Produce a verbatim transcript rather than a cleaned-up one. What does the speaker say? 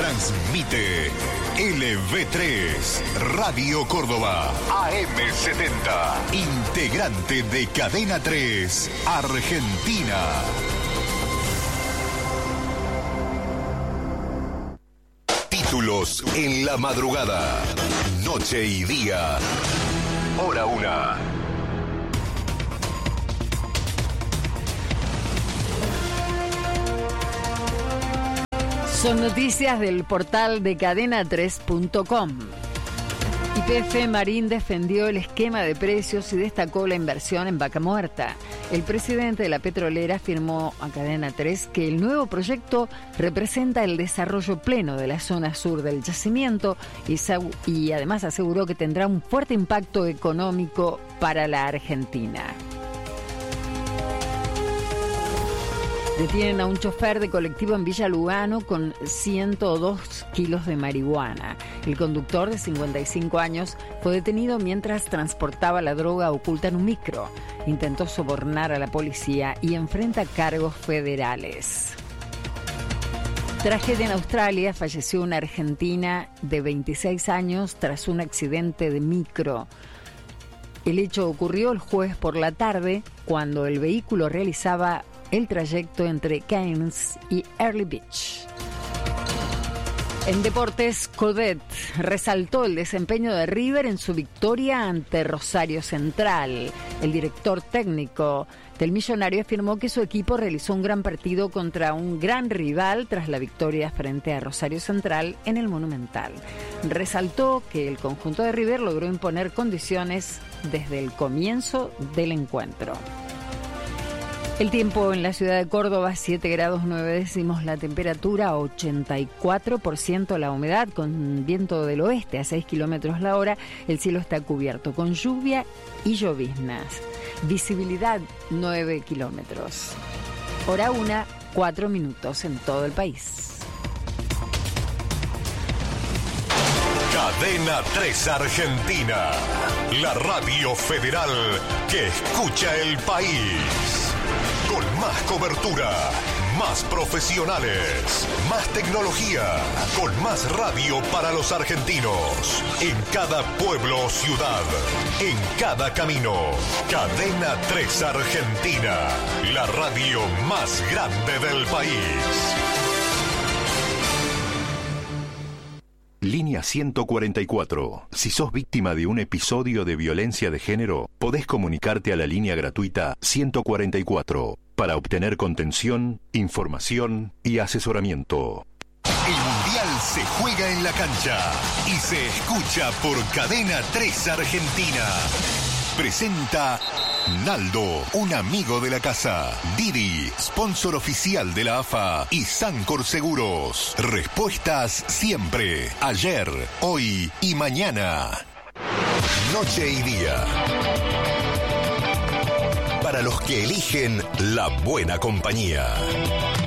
Transmite L V tres, Radio Córdoba, A M setenta, integrante de Cadena tres, Argentina. Títulos en la madrugada, noche y día, hora una. Son noticias del portal de cadena tres punto com. Y P F Marín defendió el esquema de precios y destacó la inversión en Vaca Muerta. El presidente de la petrolera afirmó a Cadena tres que el nuevo proyecto representa el desarrollo pleno de la zona sur del yacimiento y, y además aseguró que tendrá un fuerte impacto económico para la Argentina. Detienen a un chofer de colectivo en Villa Lugano con ciento dos kilos de marihuana. El conductor, de cincuenta y cinco años, fue detenido mientras transportaba la droga oculta en un micro. Intentó sobornar a la policía y enfrenta cargos federales. Tragedia en Australia. Falleció una argentina de veintiséis años tras un accidente de micro. El hecho ocurrió el jueves por la tarde, cuando el vehículo realizaba el trayecto entre Cairns y Early Beach. En deportes, Coudet resaltó el desempeño de River en su victoria ante Rosario Central. El director técnico del Millonario afirmó que su equipo realizó un gran partido contra un gran rival tras la victoria frente a Rosario Central en el Monumental. Resaltó que el conjunto de River logró imponer condiciones desde el comienzo del encuentro. El tiempo en la ciudad de Córdoba, siete grados nueve décimos la temperatura, ochenta y cuatro por ciento la humedad, con viento del oeste a seis kilómetros la hora. El cielo está cubierto con lluvia y lloviznas. Visibilidad nueve kilómetros. Hora una, cuatro minutos en todo el país. Cadena tres Argentina, la radio federal que escucha el país. Con más cobertura, más profesionales, más tecnología, con más radio para los argentinos. En cada pueblo o ciudad, en cada camino. Cadena tres Argentina, la radio más grande del país. Línea ciento cuarenta y cuatro. Si sos víctima de un episodio de violencia de género, podés comunicarte a la línea gratuita ciento cuarenta y cuatro para obtener contención, información y asesoramiento. El Mundial se juega en la cancha y se escucha por Cadena tres Argentina. Presenta Naldo, un amigo de la casa. Didi, sponsor oficial de la A F A y Sancor Seguros. Respuestas siempre, ayer, hoy y mañana. Noche y día. Para los que eligen la buena compañía.